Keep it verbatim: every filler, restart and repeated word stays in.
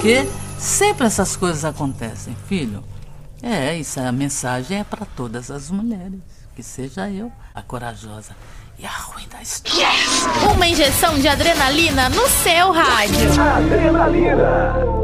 Porque sempre essas coisas acontecem, filho. É, isso, a mensagem é para todas as mulheres. Que seja eu a corajosa e a ruim da história. Yes! Uma injeção de adrenalina no seu rádio. Adrenalina.